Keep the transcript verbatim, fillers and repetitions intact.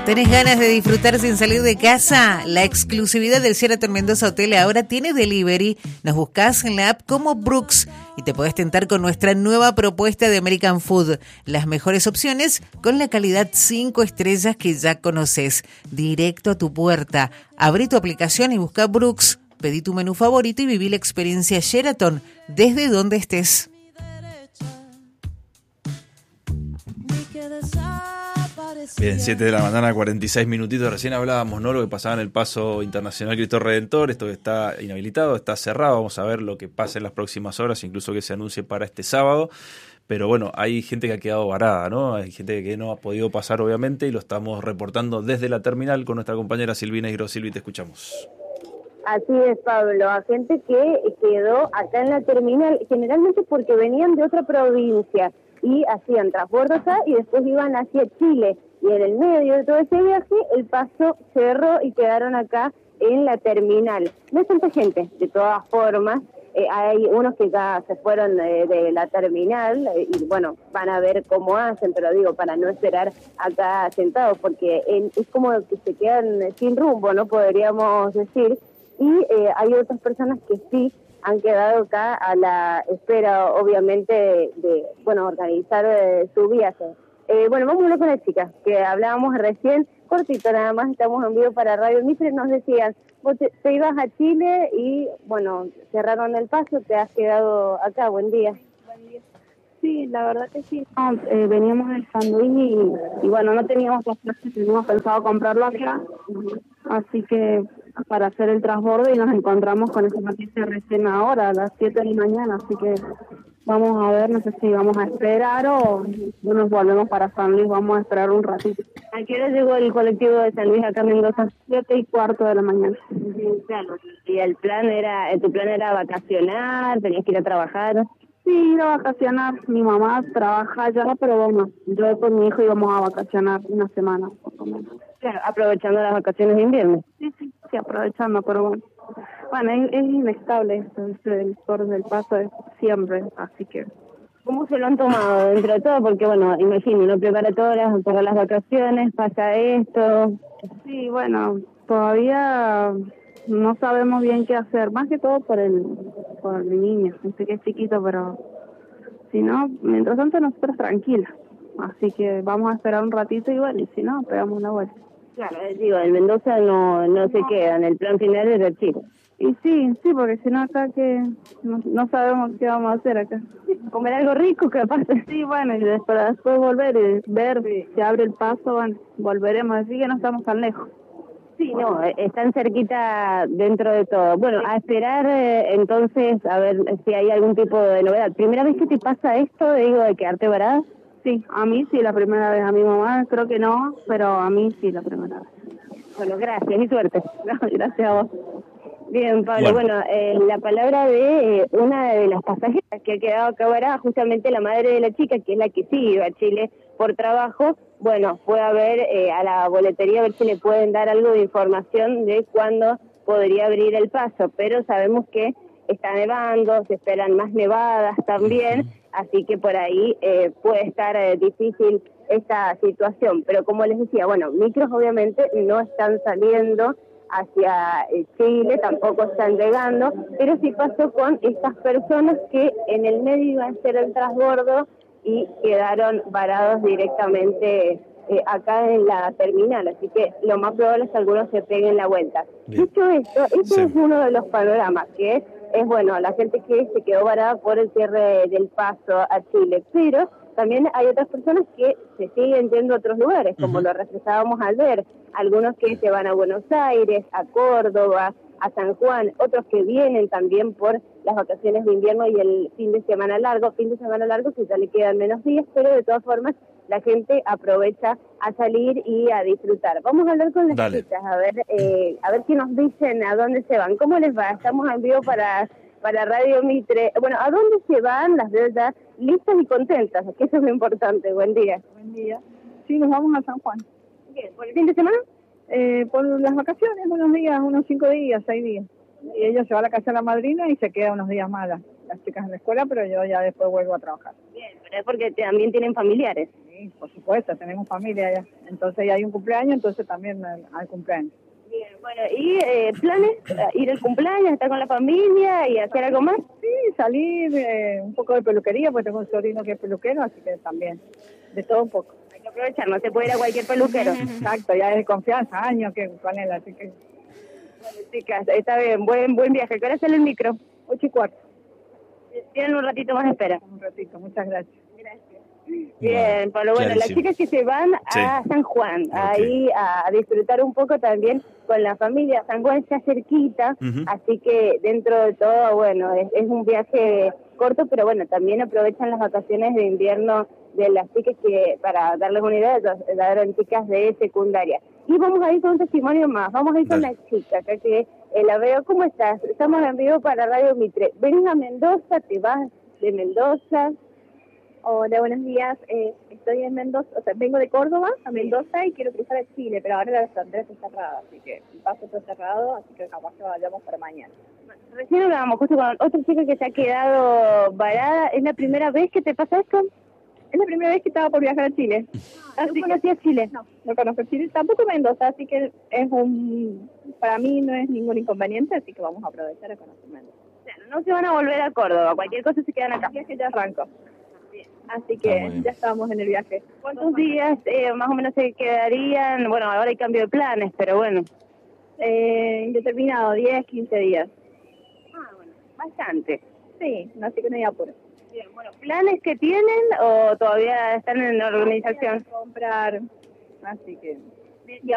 ¿Tenés ganas de disfrutar sin salir de casa? La exclusividad del Sheraton Mendoza Hotel ahora tiene delivery. Nos buscás en la app como Brooks y te podés tentar con nuestra nueva propuesta de American Food. Las mejores opciones con la calidad cinco estrellas que ya conoces. Directo a tu puerta. Abrí tu aplicación y busca Brooks. Pedí tu menú favorito y viví la experiencia Sheraton desde donde estés. Bien, siete de la mañana, cuarenta y seis minutitos. Recién hablábamos, ¿no? Lo que pasaba en el Paso Internacional Cristo Redentor. Esto está inhabilitado, está cerrado. Vamos a ver lo que pasa en las próximas horas, incluso que se anuncie para este sábado. Pero bueno, hay gente que ha quedado varada, ¿no? Hay gente que no ha podido pasar, obviamente, y lo estamos reportando desde la terminal con nuestra compañera Silvina Higro. Silvi, te escuchamos. Así es, Pablo, a gente que quedó acá en la terminal, generalmente porque venían de otra provincia y hacían transbordo acá y después iban hacia Chile. Y en el medio de todo ese viaje, el paso cerró y quedaron acá en la terminal. No es tanta gente, de todas formas. Eh, hay unos que ya se fueron eh, de la terminal eh, y bueno, van a ver cómo hacen, pero digo, para no esperar acá sentados, porque eh, es como que se quedan sin rumbo, ¿no? Podríamos decir. Y eh, hay otras personas que sí han quedado acá a la espera, obviamente, de, de bueno, organizar eh, su viaje. Eh, bueno, vamos a hablar con la chica, que hablábamos recién, cortito nada más, estamos en vivo para Radio Mitre, nos decían, vos te, te ibas a Chile y, bueno, cerraron el paso, te has quedado acá, buen día. Buen día. Sí, la verdad que sí. No, eh, veníamos del sándwich y, y, bueno, no teníamos pasaje, teníamos pensado comprarlo acá, así que para hacer el transbordo y nos encontramos con esa noticia recién ahora, a las siete de la mañana, así que vamos a ver, no sé si vamos a esperar o nos volvemos para San Luis, vamos a esperar un ratito. ¿A qué hora llegó el colectivo de San Luis acá en Mendoza? Siete y cuarto de la mañana. Sí, claro. ¿Y el plan era, tu plan era vacacionar, tenías que ir a trabajar? Sí, ir a vacacionar. Mi mamá trabaja allá, pero bueno, yo con mi hijo íbamos a vacacionar una semana, por lo menos. Claro, aprovechando las vacaciones de invierno. Sí, sí, sí, aprovechando, pero bueno. Bueno, es, es inestable esto, el por del paso es siempre, así que... ¿Cómo se lo han tomado dentro de todo? Porque, bueno, imagino, uno prepara todas las, para las vacaciones, pasa esto... Sí, bueno, todavía no sabemos bien qué hacer, más que todo por el, por el niño, sé que es chiquito, pero si no, mientras tanto nosotros tranquilas, así que vamos a esperar un ratito y bueno, y si no, pegamos una vuelta. Claro, digo, en Mendoza no, no se quedan, el plan final es de Chile. Y sí, sí, porque si no acá que no, no sabemos qué vamos a hacer acá. Comer algo rico, capaz. Sí, bueno, y después, después volver y ver si se abre el paso, bueno, volveremos, así que no estamos tan lejos. Sí, no, están cerquita dentro de todo. Bueno, a esperar eh, entonces a ver si hay algún tipo de novedad. ¿Primera vez que te pasa esto, digo, de quedarte varada? Sí, a mí sí, la primera vez. A mi mamá creo que no, pero a mí sí, la primera vez. Bueno, gracias y suerte. No, gracias a vos. Bien, Pablo, bueno, bueno eh, la palabra de eh, una de las pasajeras que ha quedado acá varada, justamente la madre de la chica, que es la que sí iba a Chile por trabajo, bueno, fue a ver eh, a la boletería a ver si le pueden dar algo de información de cuándo podría abrir el paso, pero sabemos que está nevando, se esperan más nevadas también, así que por ahí eh, puede estar eh, difícil esta situación, pero como les decía, bueno, micros obviamente no están saliendo hacia eh, Chile, tampoco están llegando, pero sí pasó con estas personas que en el medio iban a hacer el transbordo y quedaron varados directamente eh, acá en la terminal, así que lo más probable es que algunos se peguen la vuelta. Bien. Dicho esto, este sí. es uno de los panoramas, que es, es bueno, la gente que se quedó varada por el cierre del paso a Chile, pero también hay otras personas que se siguen yendo a otros lugares, como uh-huh. lo reflejábamos al ver, algunos que se van a Buenos Aires, a Córdoba, a San Juan, otros que vienen también por las vacaciones de invierno y el fin de semana largo, fin de semana largo que ya le quedan menos días, pero de todas formas la gente aprovecha a salir y a disfrutar. Vamos a hablar con las Dale. chicas, a ver, eh, a ver qué nos dicen, a dónde se van, cómo les va. Estamos en vivo para para Radio Mitre. Bueno, ¿a dónde se van? Las veo ya listas y contentas, que eso es lo importante. Buen día. Buen día. Sí, nos vamos a San Juan. ¿Qué? ¿Por el fin de semana? Eh, por las vacaciones, unos días, unos cinco días, seis días. Y ella se va a la casa de la madrina y se queda unos días más las, las chicas en la escuela, pero yo ya después vuelvo a trabajar. Bien, pero es porque también tienen familiares. Sí, Sí, por supuesto, tenemos familia ya. Entonces ya hay un cumpleaños, entonces también al, al cumpleaños. Bien, bueno, ¿y eh, planes? ¿Ir al cumpleaños, estar con la familia y hacer algo más? Sí, salir, eh, un poco de peluquería, porque tengo un sobrino que es peluquero, así que también, de todo un poco. Hay que aprovechar, no se puede ir a cualquier peluquero. Exacto, ya es de confianza, años que con él, así que... Bueno, chicas, está bien, buen buen viaje. ¿Qué hora sale el micro? Ocho y cuarto. Tienen un ratito más de espera. Un ratito, muchas gracias. Gracias. Bien, Pablo, bueno, las chicas que se van a Sí. San Juan, Okay. ahí a disfrutar un poco también con la familia. San Juan está cerquita, Ujú. así que dentro de todo, bueno, es, es un viaje corto, pero bueno, también aprovechan las vacaciones de invierno de las chicas que, para darles una idea, de las eran chicas de secundaria. Y vamos a ir con un testimonio más, vamos a ir con Dale. la chica, acá que eh, la veo. ¿Cómo estás? Estamos en vivo para Radio Mitre. Venís a Mendoza, te vas de Mendoza. Hola, buenos días. Eh, estoy en Mendoza, o sea, vengo de Córdoba a Mendoza y quiero cruzar a Chile, pero ahora la frontera está cerrada, así que el paso está cerrado, así que capaz que vayamos para mañana. Recién hablábamos justo con otra chica que se ha quedado varada. ¿Es la primera vez que te pasa esto? Es la primera vez que estaba por viajar a Chile. ¿No conocías Chile? No, no conozco Chile, tampoco Mendoza, así que es un, para mí no es ningún inconveniente, así que vamos a aprovechar a conocer Mendoza. Claro, no se van a volver a Córdoba, cualquier cosa se quedan acá. El viaje ya arrancó, así Está muy que bien. ya estamos en el viaje. ¿Cuántos días eh, más o menos se quedarían? Bueno, ahora hay cambio de planes, pero bueno. Eh, indeterminado, diez, quince días. Ah, bueno, bastante. Sí, no, así que no hay apuro. Bien, bueno, ¿planes que tienen o todavía están en organización? Comprar, así que... Y